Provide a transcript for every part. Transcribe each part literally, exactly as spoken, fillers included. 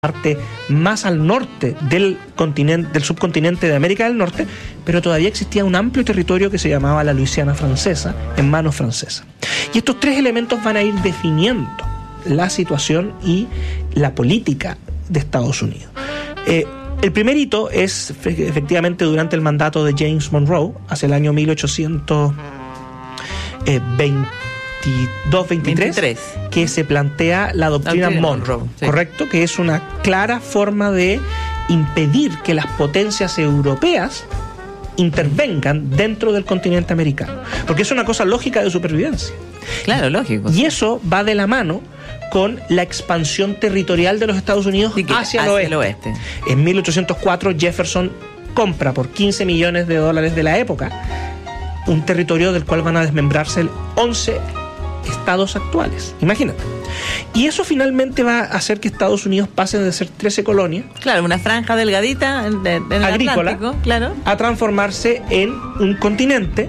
parte más al norte del continente, del subcontinente de América del Norte, pero todavía existía un amplio territorio que se llamaba la Luisiana francesa, en manos francesas. Y estos tres elementos van a ir definiendo la situación y la política de Estados Unidos. Eh, el primer hito es efectivamente durante el mandato de James Monroe, hacia el año mil ochocientos veintidós veintitrés, que se plantea la doctrina, doctrina Monroe, Monroe sí. ¿Correcto? Que es una clara forma de impedir que las potencias europeas intervengan dentro del continente americano, porque es una cosa lógica de supervivencia. Claro, lógico. Y eso va de la mano con la expansión territorial de los Estados Unidos sí, hacia, hacia el, oeste. el oeste. En mil ochocientos cuatro Jefferson compra por quince millones de dólares de la época un territorio del cual van a desmembrarse once estados actuales, imagínate. Y eso finalmente va a hacer que Estados Unidos pase de ser trece colonias, claro, una franja delgadita en, en el agrícola, Atlántico, claro, a transformarse en un continente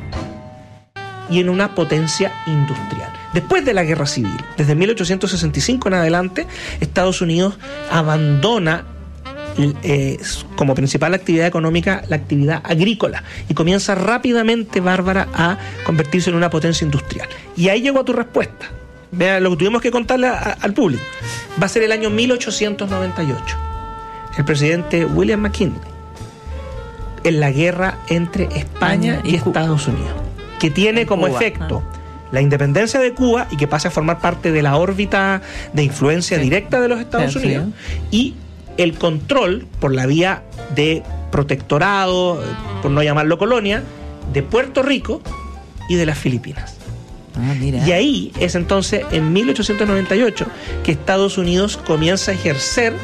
y en una potencia industrial. Después de la Guerra Civil, desde mil ochocientos sesenta y cinco en adelante, Estados Unidos abandona Eh, como principal actividad económica la actividad agrícola y comienza rápidamente, Bárbara, a convertirse en una potencia industrial. Y ahí llegó a tu respuesta. Vea, lo que tuvimos que contarle a, al público. Va a ser el año mil ochocientos noventa y ocho. El presidente William McKinley, en la guerra entre España y, y Estados Unidos, que tiene como Cuba, efecto ah. la independencia de Cuba y que pase a formar parte de la órbita de influencia sí. directa de los Estados sí, Unidos sí. y el control por la vía de protectorado, por no llamarlo colonia, de Puerto Rico y de las Filipinas. Ah, mira. Y ahí es entonces en mil ochocientos noventa y ocho que Estados Unidos comienza a ejercer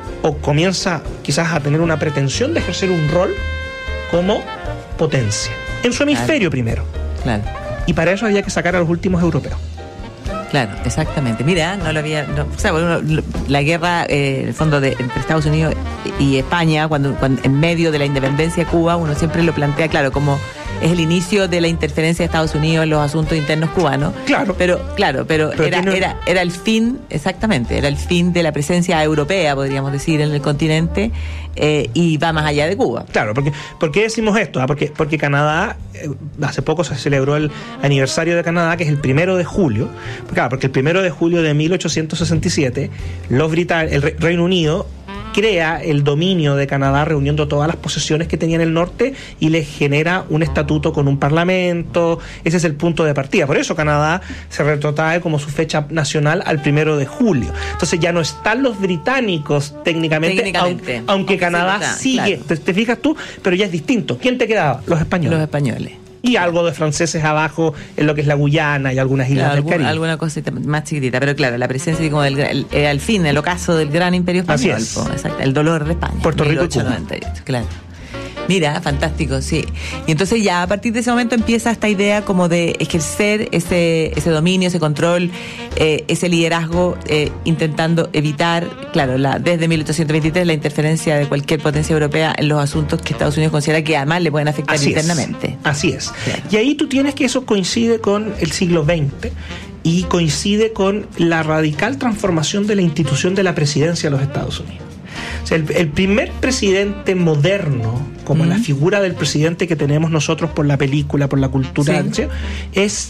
o comienza quizás a tener una pretensión de ejercer un rol como potencia en su hemisferio, claro. primero. Claro. Y para eso había que sacar a los últimos europeos. Claro, exactamente. Mira, no lo había... No, o sea, bueno, la guerra, eh, en el fondo, de, entre Estados Unidos y España, cuando, cuando en medio de la independencia de Cuba, uno siempre lo plantea, claro, como es el inicio de la interferencia de Estados Unidos en los asuntos internos cubanos. Claro. Pero, claro, pero, pero era, tiene... era, era el fin, exactamente, era el fin de la presencia europea, podríamos decir, en el continente, eh, y va más allá de Cuba. Claro, porque ¿por qué decimos esto? Ah, porque, porque Canadá, eh, hace poco se celebró el aniversario de Canadá, que es el primero de julio. Claro, porque el primero de julio de mil ochocientos sesenta y siete, los Britan- el Re- Reino Unido crea el dominio de Canadá reuniendo todas las posesiones que tenía en el norte y les genera un estatuto con un parlamento. Ese es el punto de partida. Por eso Canadá se retrotrae como su fecha nacional al primero de julio. Entonces ya no están los británicos técnicamente, técnicamente. aunque, aunque Canadá sí está, sigue, claro. te, te fijas tú, pero ya es distinto. ¿Quién te quedaba? Los españoles. Los españoles. Y algo de franceses abajo en lo que es la Guyana y algunas islas claro, del Caribe. Alguna cosita más chiquitita, pero claro, la presencia como del el, el, al fin, el ocaso del gran imperio español. Así es. Po, exacto, el dolor de España. Puerto Rico y Cuba. Claro. Mira, fantástico, sí. Y entonces ya a partir de ese momento empieza esta idea como de ejercer ese, ese dominio, ese control, eh, ese liderazgo, eh, intentando evitar, claro, la, desde mil ochocientos veintitrés la interferencia de cualquier potencia europea en los asuntos que Estados Unidos considera que además le pueden afectar así internamente. Es, así es. Claro. Y ahí tú tienes que eso coincide con el siglo veinte y coincide con la radical transformación de la institución de la presidencia de los Estados Unidos. O sea, el, el primer presidente moderno, como mm. la figura del presidente que tenemos nosotros por la película, por la cultura, sí. es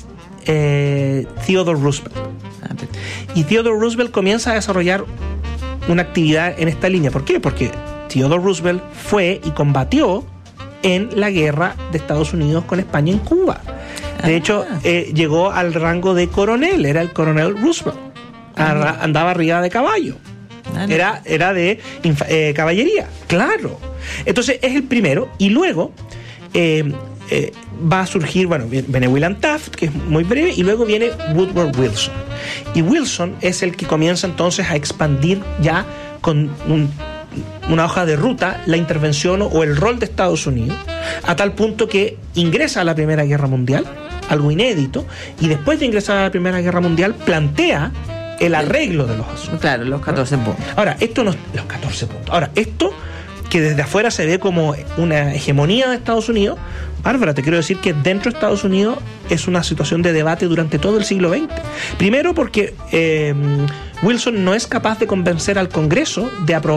eh, Theodore Roosevelt. Ah, y Theodore Roosevelt comienza a desarrollar una actividad en esta línea. ¿Por qué? Porque Theodore Roosevelt fue y combatió en la guerra de Estados Unidos con España en Cuba. De ah. hecho, eh, llegó al rango de coronel, era el coronel Roosevelt. Ah, andaba arriba de caballo. Era, era de eh, caballería, claro. Entonces es el primero. Y luego eh, eh, va a surgir, bueno, viene William Taft, que es muy breve, y luego viene Woodrow Wilson. Y Wilson es el que comienza entonces a expandir ya con un, una hoja de ruta la intervención o el rol de Estados Unidos, a tal punto que ingresa a la Primera Guerra Mundial, algo inédito, y después de ingresar a la Primera Guerra Mundial plantea el arreglo de los asuntos. Claro, los catorce puntos. Ahora, esto no... Los catorce puntos. Ahora, esto que desde afuera se ve como una hegemonía de Estados Unidos, Bárbara, te quiero decir que dentro de Estados Unidos es una situación de debate durante todo el siglo veinte. Primero porque eh, Wilson no es capaz de convencer al Congreso de aprobar